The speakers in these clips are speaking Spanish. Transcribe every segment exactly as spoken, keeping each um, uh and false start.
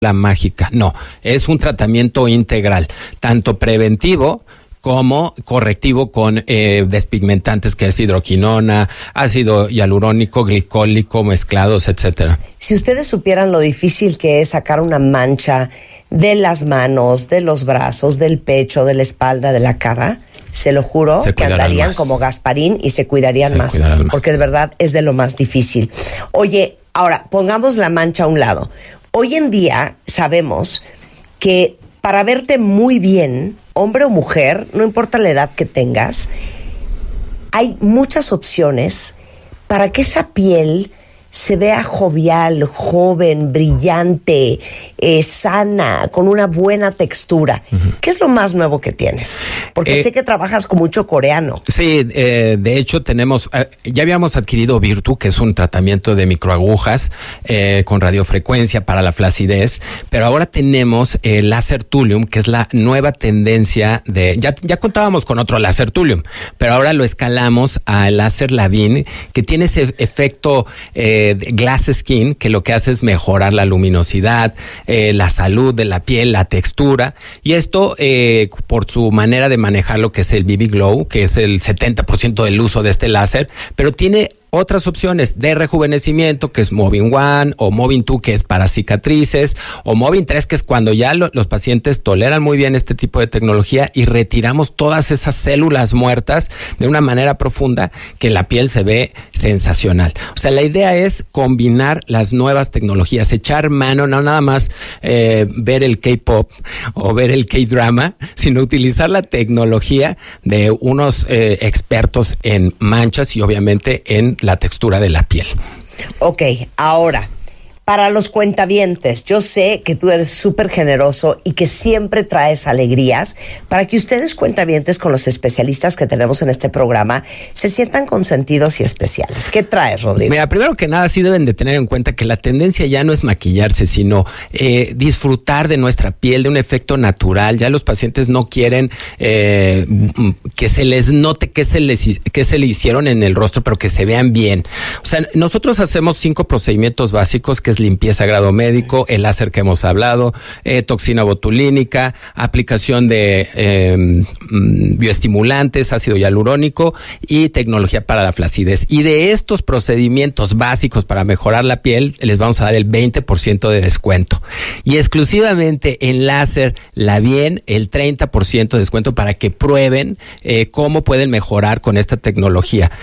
la mágica, no, es un tratamiento integral, tanto preventivo como correctivo con eh, despigmentantes, que es hidroquinona, ácido hialurónico, glicólico, mezclados, etcétera. Si ustedes supieran lo difícil que es sacar una mancha de las manos, de los brazos, del pecho, de la espalda, de la cara, se lo juro se que andarían más como Gasparín y se cuidarían se más, más, porque de verdad es de lo más difícil. Oye, ahora, pongamos la mancha a un lado. Hoy en día sabemos que para verte muy bien, hombre o mujer, no importa la edad que tengas, hay muchas opciones para que esa piel se vea jovial, joven, brillante, eh, sana, con una buena textura. Uh-huh. ¿Qué es lo más nuevo que tienes? Porque eh, sé que trabajas con mucho coreano. Sí, eh, de hecho tenemos, eh, ya habíamos adquirido Virtu, que es un tratamiento de microagujas eh, con radiofrecuencia para la flacidez, pero ahora tenemos el láser Thulium, que es la nueva tendencia de, ya, ya contábamos con otro láser Thulium, pero ahora lo escalamos al láser Lavin, que tiene ese efecto eh, Glass Skin, que lo que hace es mejorar la luminosidad, eh, la salud de la piel, la textura, y esto eh, por su manera de manejar lo que es el B B Glow, que es el setenta por ciento del uso de este láser, pero tiene otras opciones de rejuvenecimiento, que es Movin One, o Movin dos, que es para cicatrices, o Movin tres, que es cuando ya lo, los pacientes toleran muy bien este tipo de tecnología y retiramos todas esas células muertas de una manera profunda, que la piel se ve sensacional. O sea, la idea es combinar las nuevas tecnologías, echar mano, no nada más eh, ver el K-pop o ver el K-drama, sino utilizar la tecnología de unos eh, expertos en manchas y obviamente en la textura de la piel. Ok, ahora, para los cuentavientes, yo sé que tú eres súper generoso y que siempre traes alegrías para que ustedes, cuentavientes, con los especialistas que tenemos en este programa, se sientan consentidos y especiales. ¿Qué traes, Rodrigo? Mira, primero que nada, sí deben de tener en cuenta que la tendencia ya no es maquillarse, sino eh, disfrutar de nuestra piel, de un efecto natural. Ya los pacientes no quieren eh, que se les note que se les, que se le hicieron en el rostro, pero que se vean bien. O sea, nosotros hacemos cinco procedimientos básicos, que es limpieza a grado médico, el láser que hemos hablado, eh, toxina botulínica, aplicación de eh, bioestimulantes, ácido hialurónico y tecnología para la flacidez. Y de estos procedimientos básicos para mejorar la piel, les vamos a dar el veinte por ciento de descuento. Y exclusivamente en láser Lavin, el treinta por ciento de descuento para que prueben eh, cómo pueden mejorar con esta tecnología.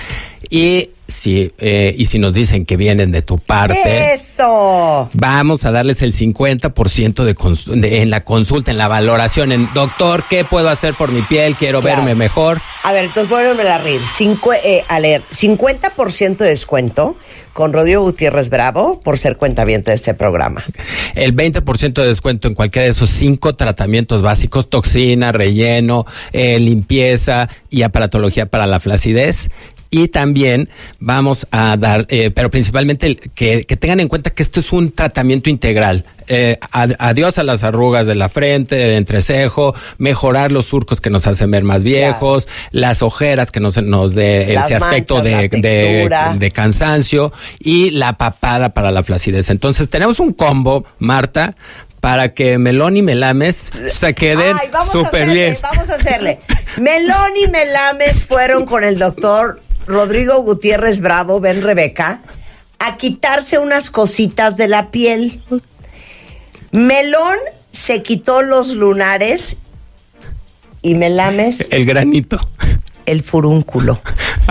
Y si, eh, y si nos dicen que vienen de tu parte, ¡eso!, vamos a darles el cincuenta por ciento de, cons- de en la consulta, en la valoración, en doctor, ¿qué puedo hacer por mi piel? Quiero claro. verme mejor. A ver, entonces vuelve a reír. Cincu- eh, a leer, cincuenta por ciento de descuento con Rodrigo Gutiérrez Bravo por ser cuentaviente de este programa. El veinte por ciento de descuento en cualquiera de esos cinco tratamientos básicos: toxina, relleno, eh, limpieza y aparatología para la flacidez. Y también vamos a dar, eh, pero principalmente que, que tengan en cuenta que esto es un tratamiento integral. Eh, ad, adiós a las arrugas de la frente, del entrecejo, mejorar los surcos que nos hacen ver más viejos, claro. las ojeras que nos, nos dé ese aspecto de, de, de cansancio, y la papada para la flacidez. Entonces tenemos un combo, Marta, para que Melón y Melames se queden súper bien. Vamos a hacerle. Melón y Melames fueron con el doctor Rodrigo Gutiérrez Bravo, ven Rebeca, a quitarse unas cositas de la piel. Melón se quitó los lunares y Melames el granito, el furúnculo.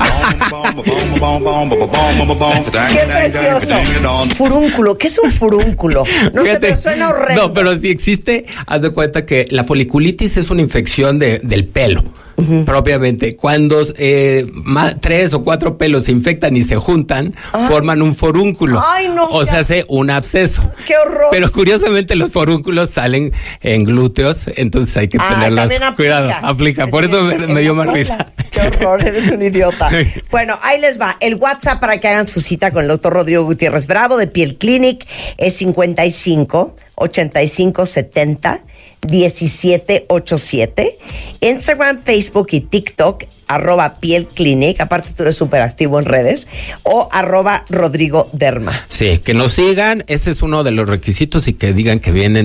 ¡Qué precioso! Furúnculo, ¿qué es un furúnculo? No sé, pero suena horrendo. No, pero si existe, haz de cuenta que la foliculitis es una infección de, del pelo. Uh-huh. Propiamente, cuando eh, más, tres o cuatro pelos se infectan y se juntan, ah. forman un forúnculo. Ay, no, o ya. se hace un absceso. ¡Qué horror! Pero curiosamente los forúnculos salen en glúteos, entonces hay que ah, tenerlas. Aplica. Cuidado, aplica. Es Por eso me, me dio más risa. ¡Qué horror! Eres un idiota. Bueno, ahí les va. El WhatsApp para que hagan su cita con el doctor Rodrigo Gutiérrez Bravo de Piel Clinic es cincuenta y cinco, ochenta y cinco, setenta, diecisiete ochenta y siete. Instagram, Facebook y TikTok, arroba Piel Clinic. Aparte tú eres súper activo en redes. O arroba Rodrigo Derma. Sí, que nos sigan. Ese es uno de los requisitos y que digan que vienen